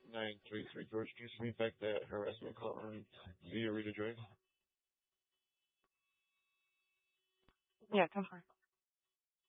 933 George. Can you just read back that harassment call on via Rita Joy? Yeah, come for it.